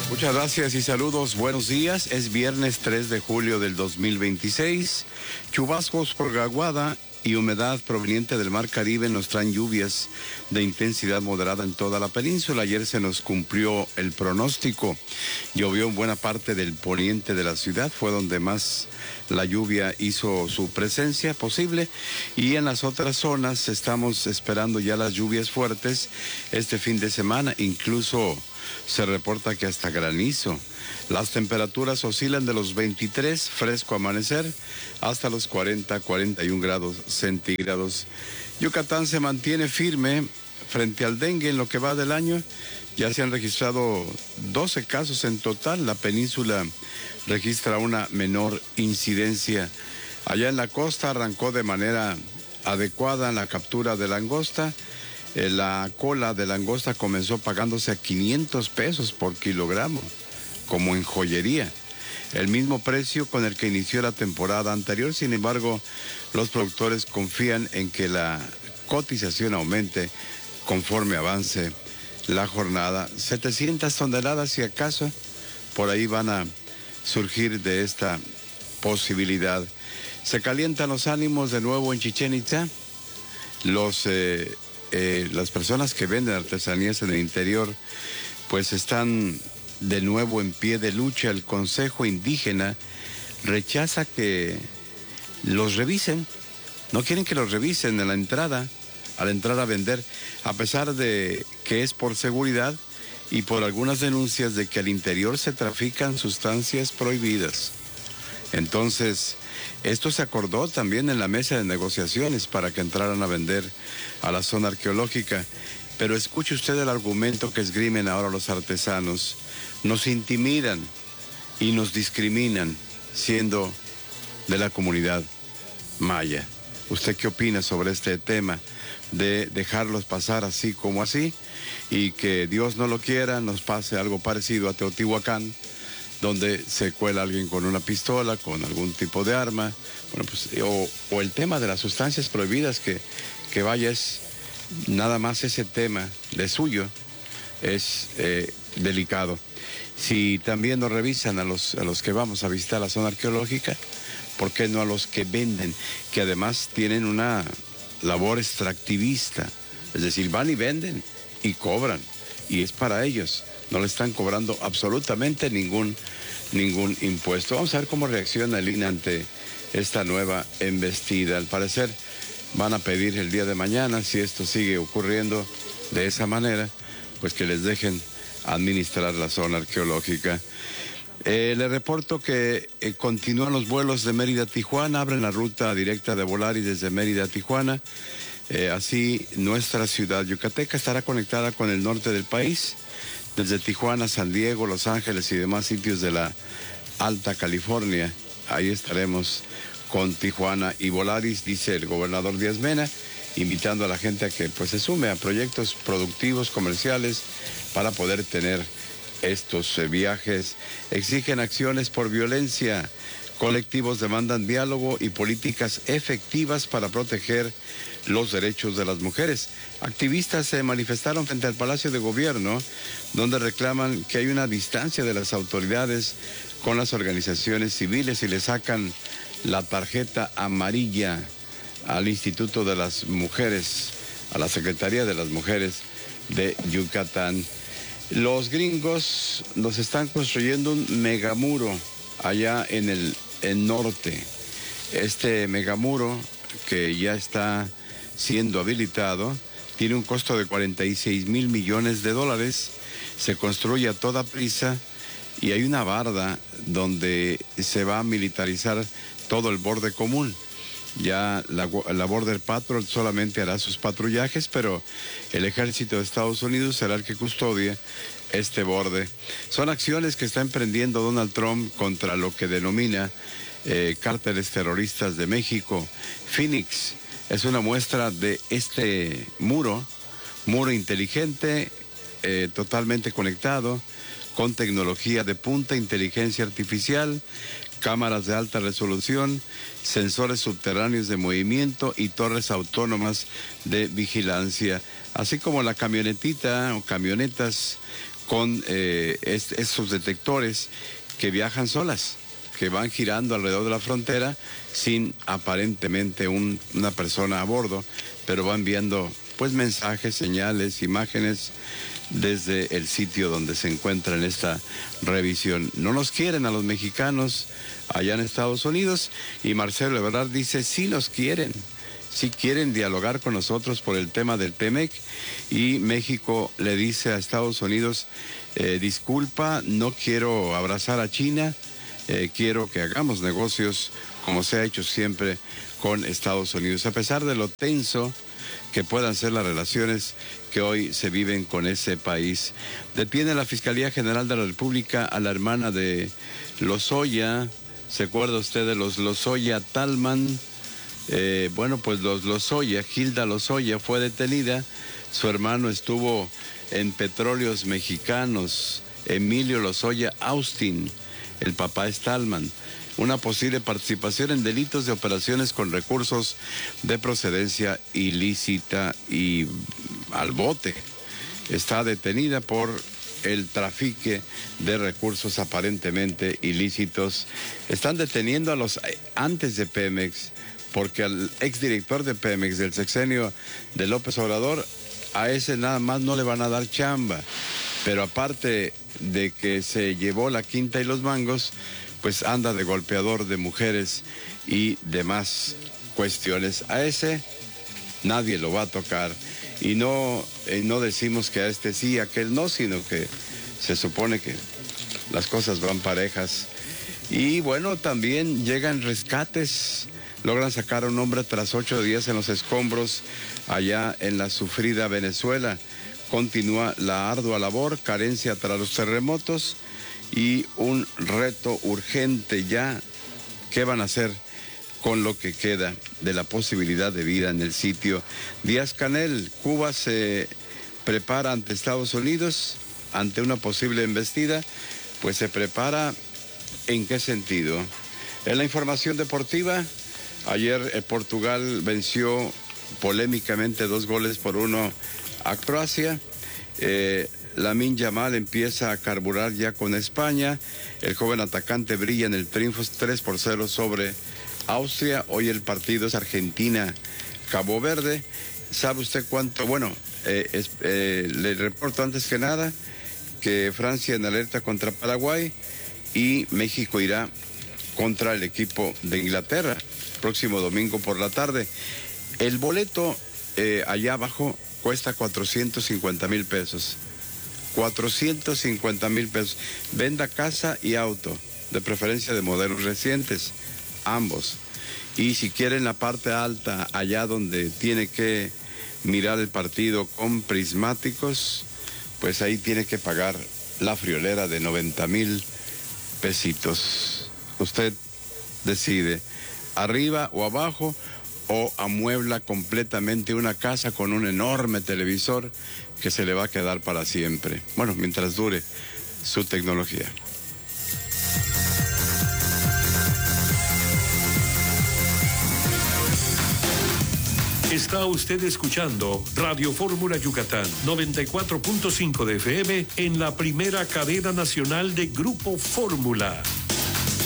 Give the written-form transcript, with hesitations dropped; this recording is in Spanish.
Muchas gracias y saludos. Buenos días. Es viernes 3 de julio del 2026. Chubascos por Aguada y humedad proveniente del Mar Caribe nos traen lluvias de intensidad moderada en toda la península. Ayer se nos cumplió el pronóstico. Llovió en buena parte del poniente de la ciudad. Fue donde más la lluvia hizo su presencia posible. Y en las otras zonas estamos esperando ya las lluvias fuertes este fin de semana. Incluso se reporta que hasta granizo. Las temperaturas oscilan de los 23, fresco amanecer, hasta los 40, 41 grados centígrados. Yucatán se mantiene firme frente al dengue en lo que va del año. Ya se han registrado 12 casos en total. La península registra una menor incidencia. Allá en la costa arrancó de manera adecuada la captura de langosta. La cola de langosta comenzó pagándose a 500 pesos por kilogramo, como en joyería. El mismo precio con el que inició la temporada anterior. Sin embargo, los productores confían en que la cotización aumente conforme avance la jornada. 700 toneladas, si acaso, por ahí van a surgir de esta posibilidad. Se calientan los ánimos de nuevo en Chichén Itzá. Las personas que venden artesanías en el interior pues están de nuevo en pie de lucha. El Consejo Indígena rechaza que los revisen. No quieren que los revisen al entrar a vender, a pesar de que es por seguridad y por algunas denuncias de que al interior se trafican sustancias prohibidas. Entonces, esto se acordó también en la mesa de negociaciones para que entraran a vender a la zona arqueológica. Pero escuche usted el argumento que esgrimen ahora los artesanos. Nos intimidan y nos discriminan siendo de la comunidad maya. ¿Usted qué opina sobre este tema de dejarlos pasar así como así y que Dios no lo quiera nos pase algo parecido a Teotihuacán, donde se cuela alguien con una pistola, con algún tipo de arma? Bueno, pues, o el tema de las sustancias prohibidas, que vaya, es nada más ese tema de suyo, es delicado. Si también nos revisan a los que vamos a visitar la zona arqueológica, ¿por qué no a los que venden? Que además tienen una labor extractivista, es decir, van y venden y cobran, y es para ellos. No le están cobrando absolutamente ningún impuesto. Vamos a ver cómo reacciona el INE ante esta nueva embestida. Al parecer van a pedir el día de mañana, si esto sigue ocurriendo de esa manera, pues que les dejen administrar la zona arqueológica. Le reporto que continúan los vuelos de Mérida a Tijuana, abren la ruta directa de Volaris desde Mérida a Tijuana. Así nuestra ciudad yucateca estará conectada con el norte del país, desde Tijuana, San Diego, Los Ángeles y demás sitios de la Alta California. Ahí estaremos con Tijuana y Volaris, dice el gobernador Díaz Mena, invitando a la gente a que pues se sume a proyectos productivos, comerciales, para poder tener estos viajes. Exigen acciones por violencia. Colectivos demandan diálogo y políticas efectivas para proteger los derechos de las mujeres. Activistas se manifestaron frente al Palacio de Gobierno, donde reclaman que hay una distancia de las autoridades con las organizaciones civiles y le sacan la tarjeta amarilla al Instituto de las Mujeres, a la Secretaría de las Mujeres de Yucatán. Los gringos nos están construyendo un megamuro allá en el norte. Este megamuro, que ya está siendo habilitado, tiene un costo de 46 mil millones de dólares. Se construye a toda prisa y hay una barda donde se va a militarizar todo el borde común. Ya la Border Patrol solamente hará sus patrullajes, pero el ejército de Estados Unidos será el que custodia este borde. Son acciones que está emprendiendo Donald Trump contra lo que denomina cárteles terroristas de México. Phoenix es una muestra de este muro inteligente, totalmente conectado, con tecnología de punta, inteligencia artificial, cámaras de alta resolución, sensores subterráneos de movimiento y torres autónomas de vigilancia, así como la camionetita o camionetas con esos detectores que viajan solas, que van girando alrededor de la frontera sin aparentemente una persona a bordo, pero van viendo pues mensajes, señales, imágenes desde el sitio donde se encuentra en esta revisión. No nos quieren a los mexicanos allá en Estados Unidos, y Marcelo Ebrard dice sí nos quieren. Sí quieren dialogar con nosotros por el tema del TEMEC, y México le dice a Estados Unidos, disculpa, no quiero abrazar a China, quiero que hagamos negocios como se ha hecho siempre con Estados Unidos, a pesar de lo tenso que puedan ser las relaciones que hoy se viven con ese país. Detiene la Fiscalía General de la República a la hermana de Lozoya. ¿Se acuerda usted de los Lozoya Talman? Bueno, pues los Lozoya, Hilda Lozoya fue detenida. Su hermano estuvo en Petróleos Mexicanos, Emilio Lozoya Austin, el papá es Talman. Una posible participación en delitos de operaciones con recursos de procedencia ilícita y al bote. Está detenida por el trafique de recursos aparentemente ilícitos. Están deteniendo a los antes de Pemex, porque al exdirector de Pemex del sexenio de López Obrador, a ese nada más no le van a dar chamba. Pero aparte de que se llevó la quinta y los mangos, pues anda de golpeador de mujeres y demás cuestiones. A ese nadie lo va a tocar. Y no decimos que a este sí, a aquel no, sino que se supone que las cosas van parejas. Y bueno, también llegan rescates. Logran sacar a un hombre tras 8 días en los escombros allá en la sufrida Venezuela. Continúa la ardua labor, carencia tras los terremotos y un reto urgente ya. ¿Qué van a hacer con lo que queda de la posibilidad de vida en el sitio? Díaz-Canel, Cuba se prepara ante Estados Unidos, ante una posible embestida. Pues se prepara, ¿en qué sentido? En la información deportiva, ayer Portugal venció polémicamente 2-1 a Croacia. Lamine Yamal empieza a carburar ya con España. El joven atacante brilla en el triunfo 3-0 sobre Austria. Hoy el partido es Argentina-Cabo Verde. ¿Sabe usted cuánto? Bueno, le reporto antes que nada que Francia en alerta contra Paraguay y México irá contra el equipo de Inglaterra próximo domingo por la tarde. El boleto allá abajo cuesta 450,000 pesos. 450,000 pesos. Venda casa y auto, de preferencia de modelos recientes, ambos. Y si quieren la parte alta, allá donde tiene que mirar el partido con prismáticos, pues ahí tiene que pagar la friolera de 90,000 pesitos. Usted decide, arriba o abajo, o amuebla completamente una casa con un enorme televisor que se le va a quedar para siempre. Bueno, mientras dure su tecnología. Está usted escuchando Radio Fórmula Yucatán, 94.5 de FM en la primera cadena nacional de Grupo Fórmula.